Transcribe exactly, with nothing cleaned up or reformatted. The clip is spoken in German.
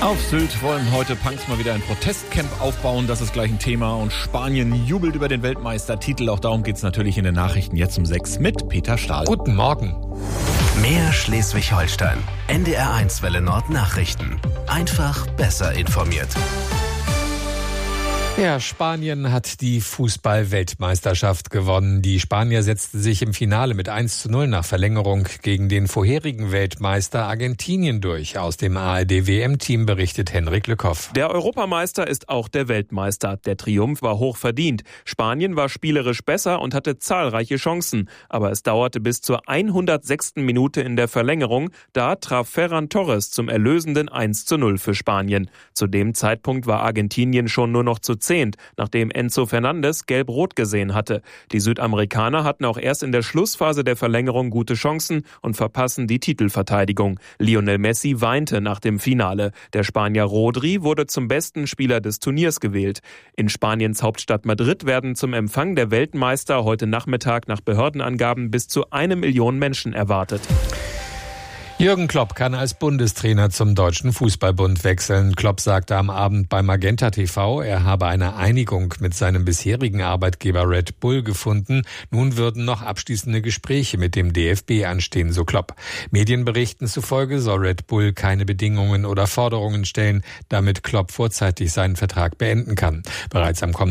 Auf Sylt wollen heute Punks mal wieder ein Protestcamp aufbauen. Das ist gleich ein Thema. Und Spanien jubelt über den Weltmeistertitel. Auch darum geht es natürlich in den Nachrichten jetzt um sechs mit Peter Stahl. Guten Morgen. Mehr Schleswig-Holstein. N D R eins Welle Nord Nachrichten. Einfach besser informiert. Ja, Spanien hat die Fußball-Weltmeisterschaft gewonnen. Die Spanier setzten sich im Finale mit eins zu null nach Verlängerung gegen den vorherigen Weltmeister Argentinien durch. Aus dem A R D W M-Team berichtet Henrik Lückhoff. Der Europameister ist auch der Weltmeister. Der Triumph war hoch verdient. Spanien war spielerisch besser und hatte zahlreiche Chancen. Aber es dauerte bis zur hundertsechsten Minute in der Verlängerung. Da traf Ferran Torres zum erlösenden eins zu null für Spanien. Zu dem Zeitpunkt war Argentinien schon nur noch zu zehnt, nachdem Enzo Fernandes gelb-rot gesehen hatte. Die Südamerikaner hatten auch erst in der Schlussphase der Verlängerung gute Chancen und verpassen die Titelverteidigung. Lionel Messi weinte nach dem Finale. Der Spanier Rodri wurde zum besten Spieler des Turniers gewählt. In Spaniens Hauptstadt Madrid werden zum Empfang der Weltmeister heute Nachmittag nach Behördenangaben bis zu eine Million Menschen erwartet. Jürgen Klopp kann als Bundestrainer zum Deutschen Fußballbund wechseln. Klopp sagte am Abend bei Magenta T V, er habe eine Einigung mit seinem bisherigen Arbeitgeber Red Bull gefunden. Nun würden noch abschließende Gespräche mit dem D F B anstehen, so Klopp. Medienberichten zufolge soll Red Bull keine Bedingungen oder Forderungen stellen, damit Klopp vorzeitig seinen Vertrag beenden kann. Bereits am kommenden